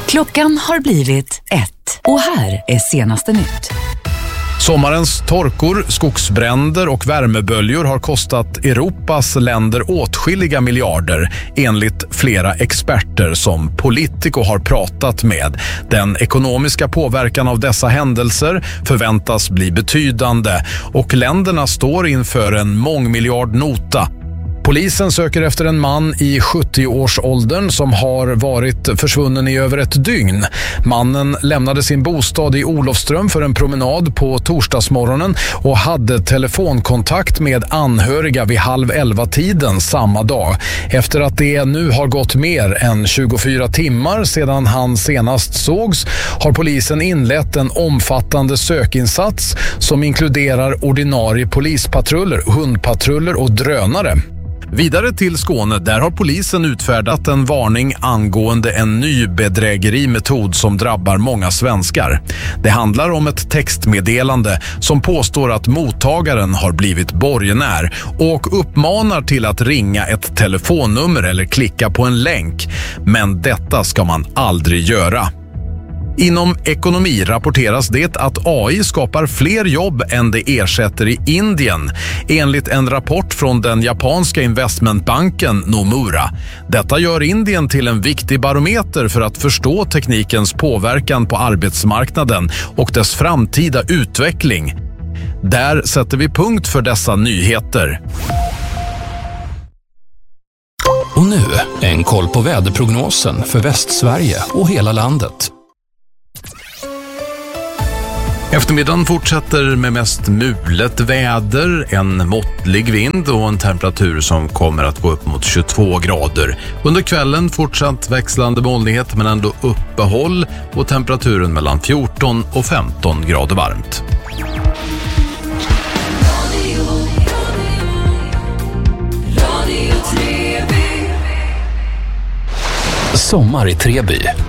Klockan har blivit 1 och här är senaste nytt. Sommarens torkor, skogsbränder och värmeböljor har kostat Europas länder åtskilliga miljarder enligt flera experter som Politico har pratat med. Den ekonomiska påverkan av dessa händelser förväntas bli betydande och länderna står inför en mångmiljardnota. Polisen söker efter en man i 70-årsåldern som har varit försvunnen i över ett dygn. Mannen lämnade sin bostad i Olofström för en promenad på torsdagsmorgonen och hade telefonkontakt med anhöriga vid 22:30 samma dag. Efter att det nu har gått mer än 24 timmar sedan han senast sågs har polisen inlett en omfattande sökinsats som inkluderar ordinarie polispatruller, hundpatruller och drönare. Vidare till Skåne, där har polisen utfärdat en varning angående en ny bedrägerimetod som drabbar många svenskar. Det handlar om ett textmeddelande som påstår att mottagaren har blivit borgenär och uppmanar till att ringa ett telefonnummer eller klicka på en länk. Men detta ska man aldrig göra. Inom ekonomi rapporteras det att AI skapar fler jobb än det ersätter i Indien, enligt en rapport från den japanska investmentbanken Nomura. Detta gör Indien till en viktig barometer för att förstå teknikens påverkan på arbetsmarknaden och dess framtida utveckling. Där sätter vi punkt för dessa nyheter. Och nu en koll på väderprognosen för Västsverige och hela landet. Eftermiddagen fortsätter med mest mulet väder, en måttlig vind och en temperatur som kommer att gå upp mot 22 grader. Under kvällen fortsatt växlande molnighet men ändå uppehåll och temperaturen mellan 14 och 15 grader varmt. Sommar i Treby